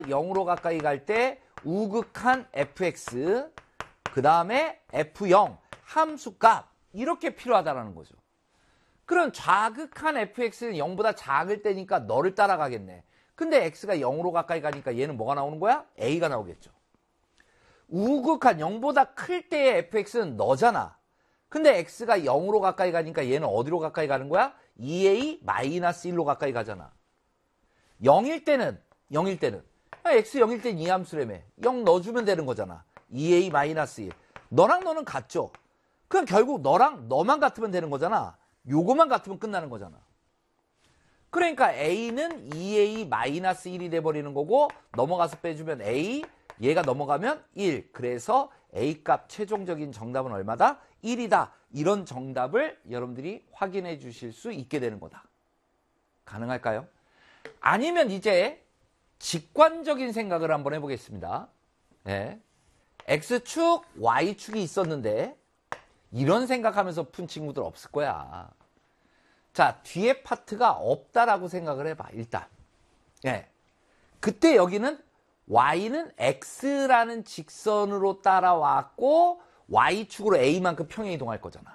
0으로 가까이 갈 때 우극한 fx, 그 다음에 f0 함수값 이렇게 필요하다라는 거죠. 그럼 좌극한 fx는 0보다 작을 때니까 너를 따라가겠네. 근데 x가 0으로 가까이 가니까 얘는 뭐가 나오는 거야? a가 나오겠죠. 우극한 0보다 클 때의 fx는 너잖아. 근데 x가 0으로 가까이 가니까 얘는 어디로 가까이 가는 거야? 2a-1로 가까이 가잖아. 0일 때는 x 0일 때는 이 함수라며 0 넣어주면 되는 거잖아. 2a-1. 너랑 너는 같죠? 그럼 결국 너랑 너만 같으면 되는 거잖아. 요거만 같으면 끝나는 거잖아. 그러니까 a는 2a-1이 돼버리는 거고 넘어가서 빼주면 a, 얘가 넘어가면 1. 그래서 a값 최종적인 정답은 얼마다? 1이다. 이런 정답을 여러분들이 확인해 주실 수 있게 되는 거다. 가능할까요? 아니면 이제 직관적인 생각을 한번 해보겠습니다. 네. X축, Y축이 있었는데 이런 생각하면서 푼 친구들 없을 거야. 자, 뒤에 파트가 없다라고 생각을 해봐, 일단. 네. 그때 여기는 Y는 X라는 직선으로 따라왔고 Y축으로 A만큼 평행 이동할 거잖아.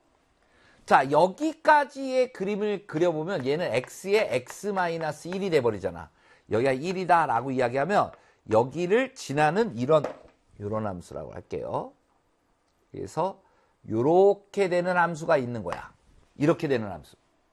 자, 여기까지의 그림을 그려보면 얘는 X의 X-1이 돼버리잖아. 여기가 1이다 라고 이야기하면 여기를 지나는 이런 함수라고 할게요. 그래서 이렇게 되는 함수가 있는 거야. 이렇게 되는 함수.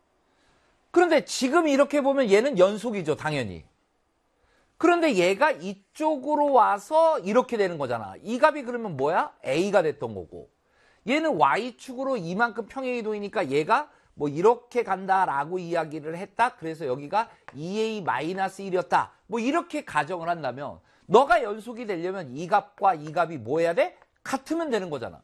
그런데 지금 이렇게 보면 얘는 연속이죠, 당연히. 그런데 얘가 이쪽으로 와서 이렇게 되는 거잖아. 이 값이 그러면 뭐야? A가 됐던 거고. 얘는 Y축으로 이만큼 평행 이동이니까 얘가 뭐 이렇게 간다라고 이야기를 했다. 그래서 여기가 2a-1이었다. 뭐 이렇게 가정을 한다면 너가 연속이 되려면 이 값과 이 값이 뭐 해야 돼? 같으면 되는 거잖아.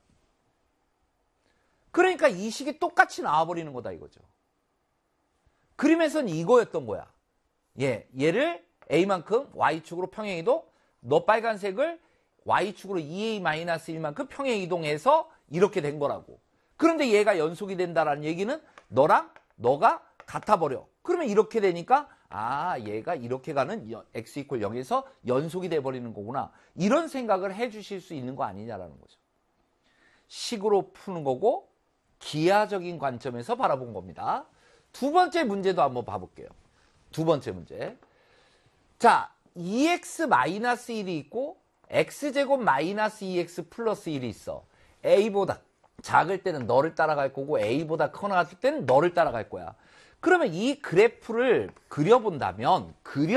그러니까 이 식이 똑같이 나와버리는 거다 이거죠. 그림에서는 이거였던 거야. 얘를 A만큼 Y축으로 평행이동, 너 빨간색을 Y축으로 2a-1만큼 평행이동해서 이렇게 된 거라고. 그런데 얘가 연속이 된다라는 얘기는 너랑 너가 같아버려. 그러면 이렇게 되니까 얘가 이렇게 가는 x = 0에서 연속이 돼버리는 거구나. 이런 생각을 해주실 수 있는 거 아니냐라는 거죠. 식으로 푸는 거고 기하적인 관점에서 바라본 겁니다. 두 번째 문제도 한번 봐볼게요. 두 번째 문제. 자, 2x-1이 있고 x제곱 -2x 플러스 1이 있어. a보다 작을 때는 너를 따라갈 거고 a보다 커 때는 너를 따라갈 거야. 그러면 이 그래프를 그려본다면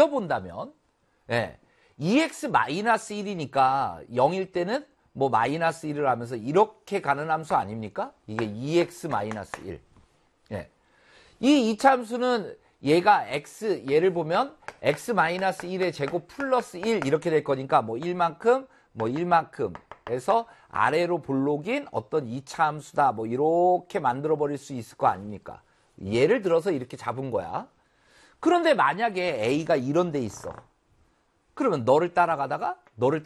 2x-1이니까 0일 때는 뭐 -1을 하면서 이렇게 가는 함수 아닙니까? 이게 2x-1. 이 2차 함수는 얘가 얘를 보면 x-1의 제곱 플러스 1 이렇게 될 거니까 뭐 1만큼 해서 아래로 볼록인 어떤 2차 함수다 뭐 이렇게 만들어 버릴 수 있을 거 아닙니까? 예를 들어서 이렇게 잡은 거야. 그런데 만약에 A가 이런 데 있어. 그러면 너를 따라가?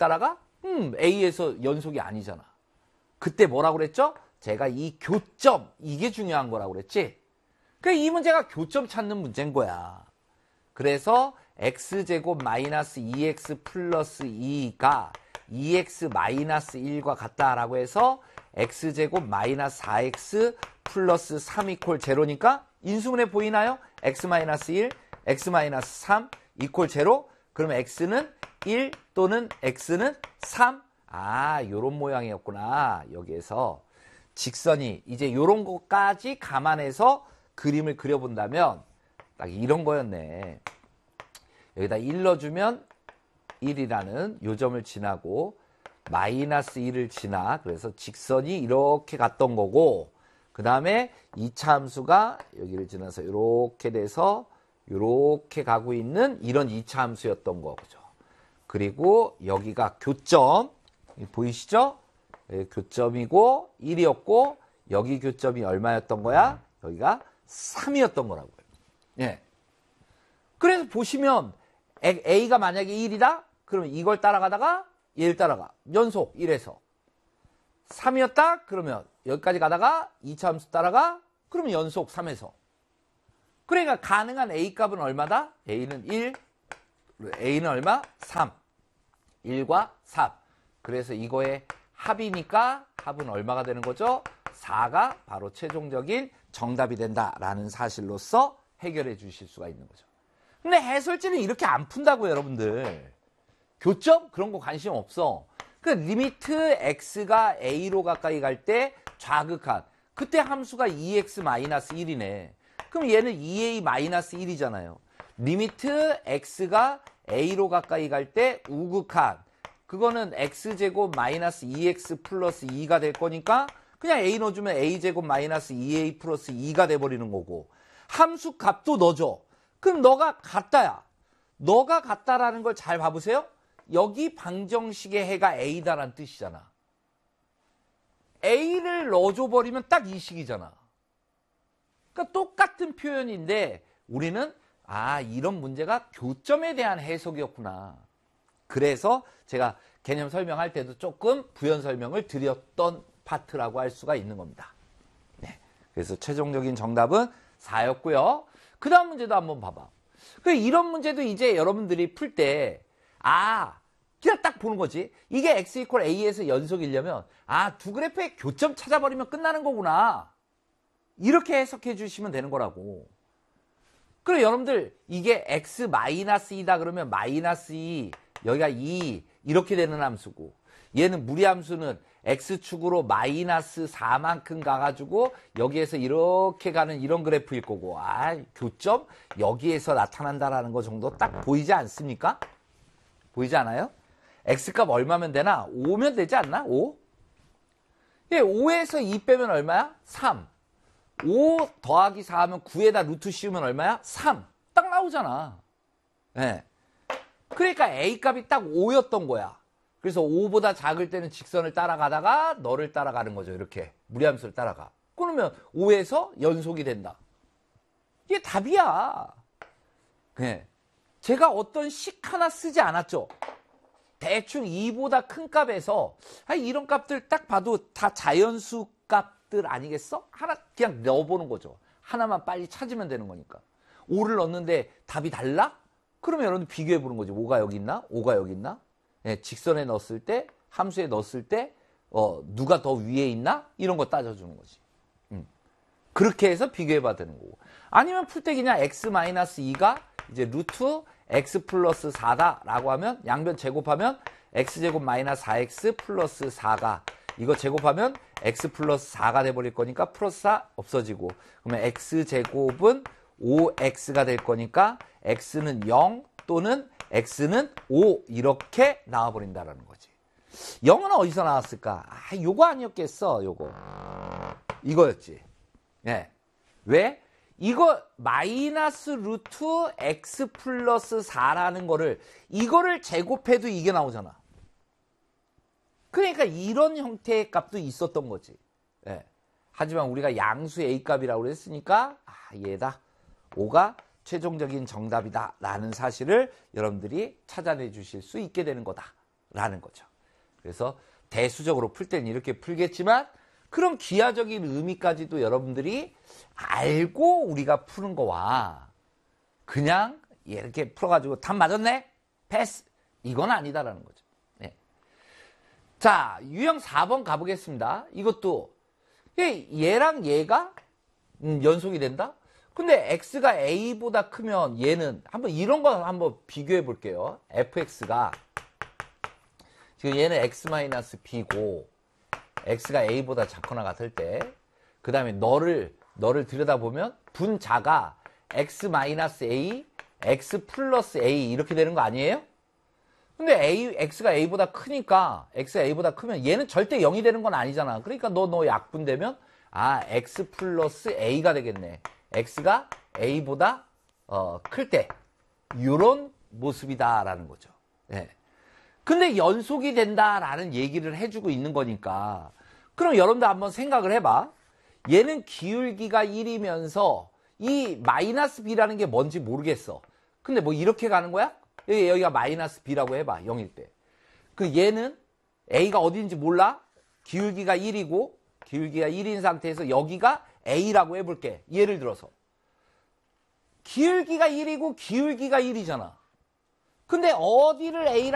A에서 연속이 아니잖아. 그때 뭐라고 그랬죠? 제가 이 교점, 이게 중요한 거라고 그랬지? 그러니까 이 문제가 교점 찾는 문제인 거야. 그래서 x제곱 -2x 플러스 2가 2x-1과 같다라고 해서 x제곱 -4x 플러스 3 = 0니까 인수분해 보이나요? x-1, x-3 = 0. 그러면 x는 1 또는 x는 3. 요런 모양이었구나. 여기에서 직선이 이제 요런 것까지 감안해서 그림을 그려본다면 딱 이런 거였네. 여기다 1 넣어주면 1이라는 요점을 지나고 -1을 지나. 그래서 직선이 이렇게 갔던 거고 그 다음에 2차 함수가 여기를 지나서 이렇게 돼서 이렇게 가고 있는 이런 2차 함수였던 거죠. 그리고 여기가 교점 보이시죠? 교점이고 1이었고 여기 교점이 얼마였던 거야? 여기가 3이었던 거라고요. 그래서 보시면 A가 만약에 1이다? 그러면 이걸 따라가다가 얘를 따라가. 연속 1에서. 3이었다? 그러면 여기까지 가다가 2차 함수 따라가? 그러면 연속 3에서. 그러니까 가능한 A 값은 얼마다? A는 1, a는 얼마? 3. 1과 3. 그래서 이거의 합이니까 합은 얼마가 되는 거죠? 4가 바로 최종적인 정답이 된다라는 사실로서 해결해 주실 수가 있는 거죠. 근데 해설지는 이렇게 안 푼다고요, 여러분들. 교점? 그런 거 관심 없어. 그 리미트 x가 a로 가까이 갈 때 좌극한. 그때 함수가 2x-1이네. 그럼 얘는 2a-1이잖아요. 리미트 x가 a로 가까이 갈 때 우극한. 그거는 x제곱 마이너스 2x 플러스 2가 될 거니까 그냥 a 넣어주면 a제곱 마이너스 2a 플러스 2가 돼버리는 거고 함수 값도 넣어줘. 그럼 너가 같다야. 너가 같다라는 걸 잘 봐보세요. 여기 방정식의 해가 a다라는 뜻이잖아. a를 넣어줘버리면 딱 이 식이잖아. 그러니까 똑같은 표현인데 우리는 이런 문제가 교점에 대한 해석이었구나. 그래서 제가 개념 설명할 때도 조금 부연 설명을 드렸던 파트라고 할 수가 있는 겁니다. 네. 그래서 최종적인 정답은 4였고요. 그 다음 문제도 한번 봐봐. 이런 문제도 이제 여러분들이 풀 때, 그냥 딱 보는 거지. 이게 x 이퀄 a에서 연속이려면, 두 그래프의 교점 찾아버리면 끝나는 거구나. 이렇게 해석해 주시면 되는 거라고. 그리고 여러분들, 이게 x-2다 그러면 마이너스 2, 여기가 2, 이렇게 되는 함수고, 얘는 무리함수는 x축으로 마이너스 4만큼 가가지고 여기에서 이렇게 가는 이런 그래프일 거고 교점 여기에서 나타난다라는 거 정도 딱 보이지 않습니까? 보이지 않아요? x값 얼마면 되나? 5면 되지 않나? 5? 예, 5에서 2 빼면 얼마야? 3. 5 더하기 4 하면 9에다 루트 씌우면 얼마야? 3. 딱 나오잖아. 예. 그러니까 a값이 딱 5였던 거야. 그래서 5보다 작을 때는 직선을 따라가다가 너를 따라가는 거죠. 이렇게 무리함수를 따라가. 그러면 5에서 연속이 된다. 이게 답이야. 네. 제가 어떤 식 하나 쓰지 않았죠. 대충 2보다 큰 값에서 이런 값들 딱 봐도 다 자연수 값들 아니겠어? 하나 그냥 넣어보는 거죠. 하나만 빨리 찾으면 되는 거니까. 5를 넣었는데 답이 달라? 그러면 여러분들 비교해 보는 거죠. 5가 여기 있나? 5가 여기 있나? 네, 직선에 넣었을 때, 함수에 넣었을 때, 누가 더 위에 있나? 이런 거 따져주는 거지. 그렇게 해서 비교해봐야 되는 거고. 아니면 풀 때 그냥 x-2가 이제 루트 x 플러스 4다라고 하면 양변 제곱하면 x제곱 마이너스 4x 플러스 4가 이거 제곱하면 x 플러스 4가 돼버릴 거니까 플러스 4 없어지고 그러면 x제곱은 5x가 될 거니까 x는 0 또는 x는 5 이렇게 나와버린다라는 거지. 0은 어디서 나왔을까? 요거 아니었겠어. 요거. 이거였지. 네. 왜? 이거 마이너스 루트 x 플러스 4라는 거를 이거를 제곱해도 이게 나오잖아. 그러니까 이런 형태의 값도 있었던 거지. 네. 하지만 우리가 양수 a 값이라고 그랬으니까 얘다. 5가 최종적인 정답이다 라는 사실을 여러분들이 찾아내 주실 수 있게 되는 거다 라는 거죠. 그래서 대수적으로 풀 때는 이렇게 풀겠지만 그런 기하적인 의미까지도 여러분들이 알고 우리가 푸는 거와 그냥 이렇게 풀어가지고 답 맞았네? 패스! 이건 아니다라는 거죠. 네. 자, 유형 4번 가보겠습니다. 이것도 얘랑 얘가 연속이 된다? 근데 x가 a보다 크면 얘는 한번 이런 거 한번 비교해 볼게요. fx가 지금 얘는 x-b고 x가 a보다 작거나 같을 때 그 다음에 너를 들여다보면 분자가 x-a, x 플러스 a 이렇게 되는 거 아니에요? 근데 x가 a보다 크니까 x가 a보다 크면 얘는 절대 0이 되는 건 아니잖아. 그러니까 너 약분되면 x 플러스 a가 되겠네. x가 a보다 클 때 이런 모습이다라는 거죠. 네. 근데 연속이 된다라는 얘기를 해주고 있는 거니까 그럼 여러분들 한번 생각을 해봐. 얘는 기울기가 1이면서 이 마이너스 b라는 게 뭔지 모르겠어. 근데 뭐 이렇게 가는 거야? 여기가 마이너스 b라고 해봐. 0일 때. 그 얘는 a가 어딘지 몰라? 기울기가 1이고 기울기가 1인 상태에서 여기가 a라고 해볼게. 예를 들어서 기울기가 1이고 기울기가 1이잖아. 근데 어디를 A라